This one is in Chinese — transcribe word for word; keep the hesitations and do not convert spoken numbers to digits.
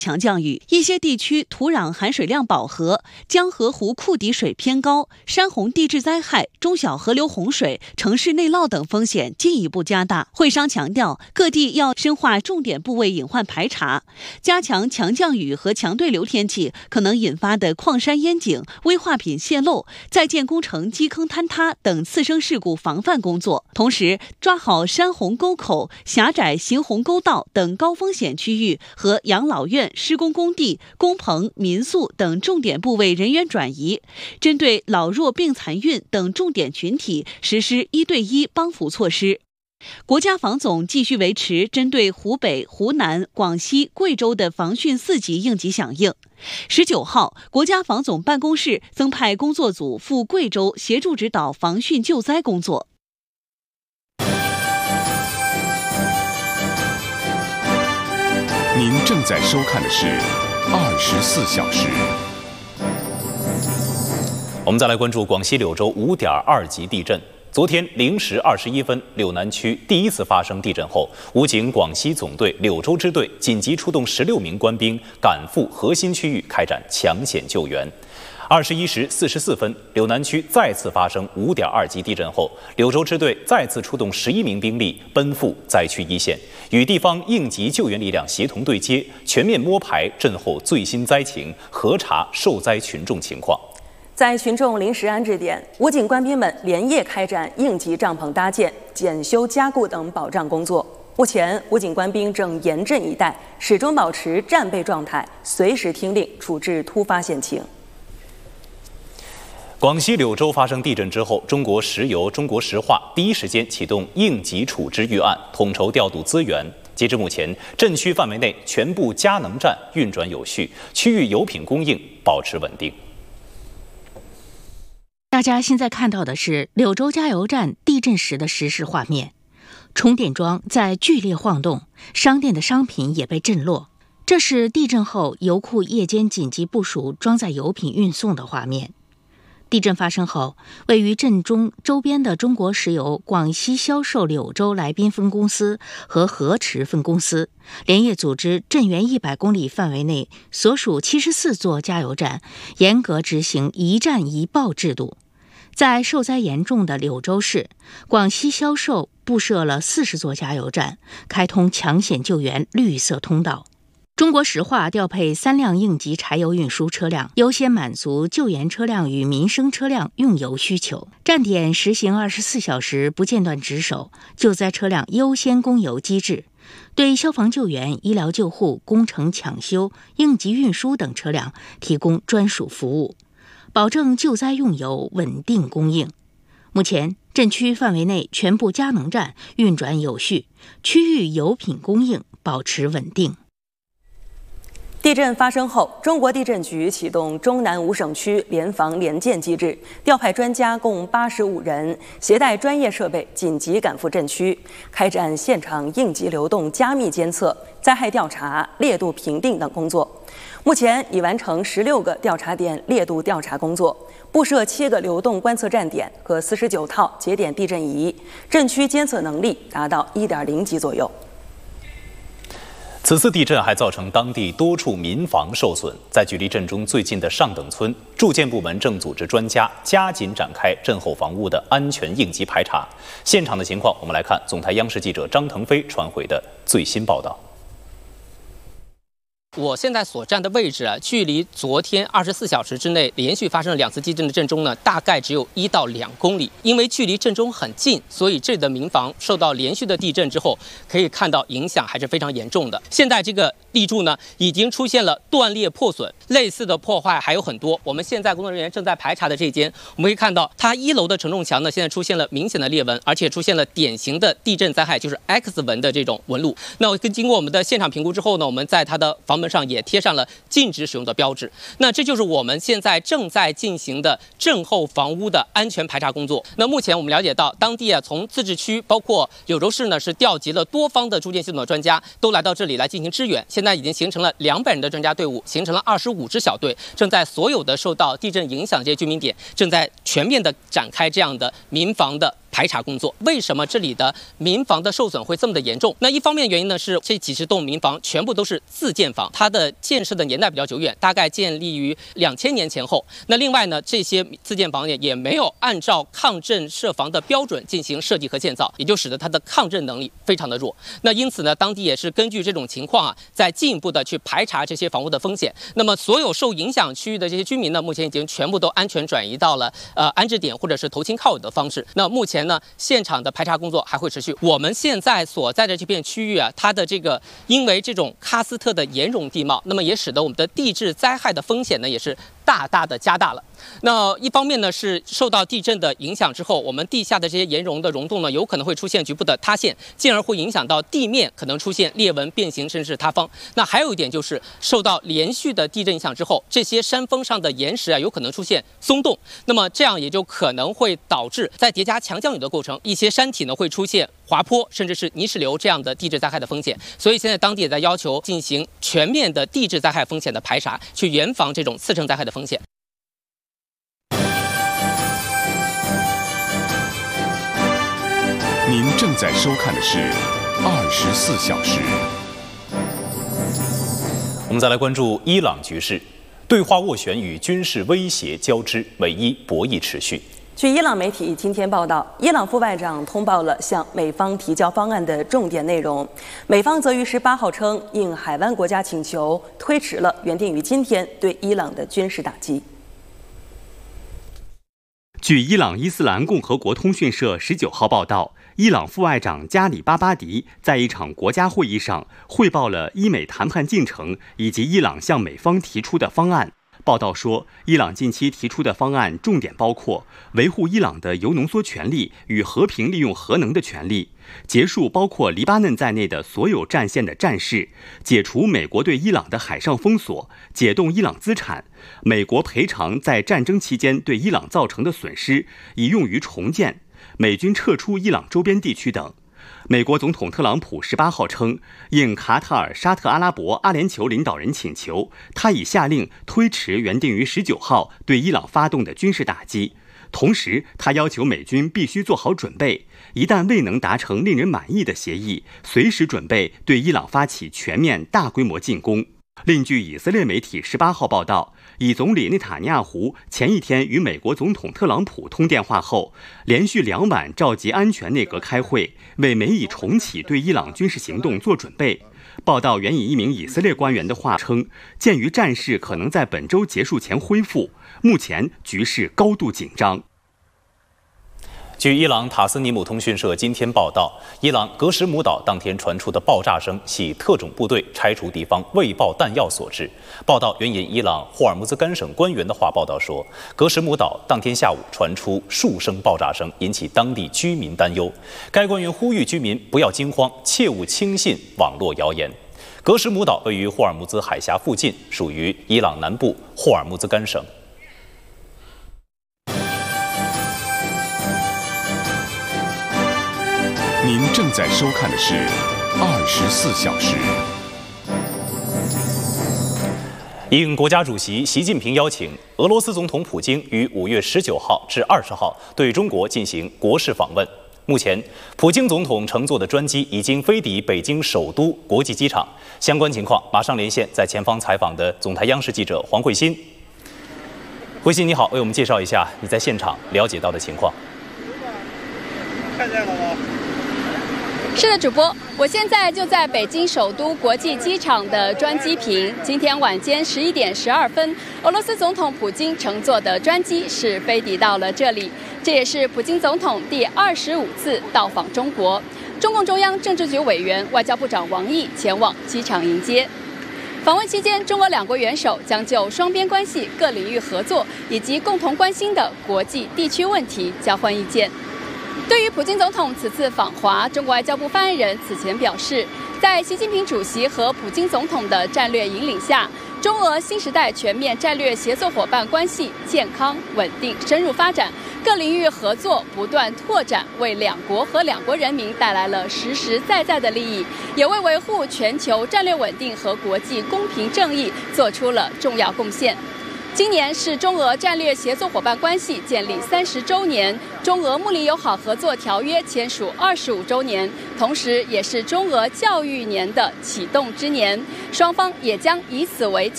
强降雨，一些地区土壤含水量饱和，江河湖库底水偏高，山洪地质灾害、中小河流洪水、城市内涝等风险进一步加大。会商强调，各地要深化重点部位隐患排查，加强强降雨和强对流天气可能引发的矿山淹井、危化品泄漏、在建工程基坑坍塌等次生事故防范工作，同时抓好山洪沟口、狭窄行洪沟道等高风险区域和养老院、施工工地、工棚、民宿等重点部位人员转移，针对老弱病残孕等重点群体实施一对一帮扶措施。国家防总继续维持针对湖北、湖南、广西、贵州的防汛四级应急响应。十九号，国家防总办公室增派工作组赴贵州协助指导防汛救灾工作。 您正在收看的是二十四小时。 我们再来关注广西柳州五点二级地震。昨天零时二十一分，柳南区第一次发生地震后，武警广西总队柳州支队紧急出动十六名官兵赶赴核心区域开展抢险救援。二十一时四十四分，柳南区再次发生五点二级地震后，柳州支队再次出动十一名兵力奔赴灾区一线，与地方应急救援力量协同对接，全面摸排震后最新灾情，核查受灾群众情况。 在群众临时安置点，武警官兵们连夜开展应急帐篷搭建、检修加固等保障工作。目前，武警官兵正严阵以待，始终保持战备状态，随时听令处置突发险情。 广西柳州发生地震之后，中国石油、中国石化第一时间启动应急处置预案，统筹调度资源。截至目前，震区范围内全部加能站运转有序，区域油品供应保持稳定。 大家现在看到的是柳州加油站地震时的实时画面，充电桩在剧烈晃动，商店的商品也被震落。这是地震后油库夜间紧急部署装载油品运送的画面。地震发生后，位于震中周边的中国石油广西销售柳州来宾分公司和河池分公司连夜组织震源一百公里范围内所属七十四座加油站，严格执行一站一报制度。在受灾严重的柳州市，广西销售布设了四十座加油站，开通抢险救援绿色通道。中国石化调配三辆应急柴油运输车辆，优先满足救援车辆与民生车辆用油需求。站点实行二十四小时不间断值守，救灾车辆优先供油机制，对消防救援、医疗救护、工程抢修、应急运输等车辆提供专属服务，保证救灾用油稳定供应。目前，震区范围内全部加能站运转有序，区域油品供应保持稳定。 地震发生后，中国地震局启动中南五省区联防联建机制，调派专家共八十五人，携带专业设备紧急赶赴震区，开展现场应急流动加密监测、灾害调查、烈度评定等工作。目前已完成十六个调查点烈度调查工作，布设七个流动观测站点和四十九套节点地震仪，震区监测能力达到一点零级左右。 此次地震还造成当地多处民房受损。在距离震中最近的上等村，住建部门正组织专家加紧展开震后房屋的安全应急排查。现场的情况，我们来看总台央视记者张腾飞传回的最新报道。 我现在所站的位置啊，距离昨天二十四小时之内连续发生了两次地震的震中呢，大概只有一到两公里。因为距离震中很近，所以这里的民房受到连续的地震之后，可以看到影响还是非常严重的。现在这个立柱呢，已经出现了断裂破损，类似的破坏还有很多。我们现在工作人员正在排查的这间，我们可以看到它一楼的承重墙呢，现在出现了明显的裂纹，而且出现了典型的地震灾害，就是 X 纹的这种纹路。那跟经过我们的现场评估之后呢，我们在它的房门上也贴上了禁止使用的标志。那这就是我们现在正在进行的震后房屋的安全排查工作。那目前我们了解到，当地啊从自治区包括柳州市呢是调集了多方的住建系统的专家，都来到这里来进行支援。现在已经形成了两百人的专家队伍，形成了二十五支小队，正在所有的受到地震影响的这些居民点，正在全面的展开这样的民房的排查工作。为什么这里的民房的受损会这么的严重？那一方面原因呢是这几十栋民房全部都是自建房，它的建设的年代比较久远，大概建立于两千年前后。那另外呢，这些自建房也也没有按照抗震设防的标准进行设计和建造，也就使得它的抗震能力非常的弱。那因此呢，当地也是根据这种情况啊，在进一步的去排查这些房屋的风险。那么所有受影响区域的这些居民呢，目前已经全部都安全转移到了呃安置点或者是投亲靠友的方式。那目前呢，现场的排查工作还会持续。我们现在所在的这片区域啊，它的这个因为这种喀斯特的岩溶地貌，那么也使得我们的地质灾害的风险呢也是大大的加大了。那一方面呢是受到地震的影响之后，我们地下的这些岩溶的溶洞呢有可能会出现局部的塌陷，进而会影响到地面，可能出现裂纹、变形甚至是塌方。那还有一点就是受到连续的地震影响之后，这些山峰上的岩石啊有可能出现松动，那么这样也就可能会导致在叠加强降雨的过程，一些山体呢会出现滑坡甚至是泥石流这样的地质灾害的风险。所以现在当地也在要求进行全面的地质灾害风险的排查，去严防这种次生灾害的风险。 您正在收看的是二十四小时。 我们再来关注伊朗局势，对话斡旋与军事威胁交织，美伊博弈持续。 据伊朗媒体今天报道，伊朗副外长通报了向美方提交方案的重点内容。美方则于十八号称，应海湾国家请求，推迟了原定于今天对伊朗的军事打击。 据伊朗伊斯兰共和国通讯社十九号报道，伊朗副外长加里巴巴迪在一场国家会议上汇报了伊美谈判进程以及伊朗向美方提出的方案。报道说，伊朗近期提出的方案重点包括维护伊朗的铀浓缩权利与和平利用核能的权利，结束包括黎巴嫩在内的所有战线的战事，解除美国对伊朗的海上封锁，解冻伊朗资产，美国赔偿在战争期间对伊朗造成的损失，以用于重建，美军撤出伊朗周边地区等。美国总统特朗普十八号称，应卡塔尔、沙特阿拉伯、阿联酋领导人请求，他已下令推迟原定于十九号对伊朗发动的军事打击。同时，他要求美军必须做好准备，一旦未能达成令人满意的协议，随时准备对伊朗发起全面大规模进攻。另据以色列媒体十八号报道，以总理内塔尼亚胡前一天与美国总统特朗普通电话后，连续两晚召集安全内阁开会，为美以重启对伊朗军事行动做准备。报道援引一名以色列官员的话称，鉴于战事可能在本周结束前恢复，目前局势高度紧张。 据伊朗塔斯尼姆通讯社今天报道，伊朗格什姆岛当天传出的爆炸声系特种部队拆除敌方未爆弹药所致。报道援引伊朗霍尔木兹干省官员的话报道说，格什姆岛当天下午传出数声爆炸声，引起当地居民担忧。该官员呼吁居民不要惊慌，切勿轻信网络谣言。格什姆岛位于霍尔木兹海峡附近，属于伊朗南部霍尔木兹干省。 您正在收看的是二十四小时。 应国家主席习近平邀请，俄罗斯总统普京于五月十九号至二十号对中国进行国事访问。目前，普京总统乘坐的专机已经飞抵北京首都国际机场。相关情况，马上连线在前方采访的总台央视记者黄慧欣。慧欣你好，为我们介绍一下你在现场了解到的情况。 看见了吗？ 是的，主播，我现在就在北京首都国际机场的专机坪。今天晚间十一点十二分，俄罗斯总统普京乘坐的专机是飞抵到了这里，这也是普京总统第二十五次到访中国。中共中央政治局委员、外交部长王毅前往机场迎接。访问期间，中俄两国元首将就双边关系各领域合作以及共同关心的国际地区问题交换意见。对于普京总统此次访华，中国外交部发言人此前表示，在习近平主席和普京总统的战略引领下，中俄新时代全面战略协作伙伴关系健康、稳定、深入发展，各领域合作不断拓展，为两国和两国人民带来了实实在在的利益，也为维护全球战略稳定和国际公平正义做出了重要贡献。 今年是中俄战略协作伙伴关系建立三十周年，中俄睦邻友好合作条约签署二十五周年，同时也是中俄教育年的启动之年，双方也将以此为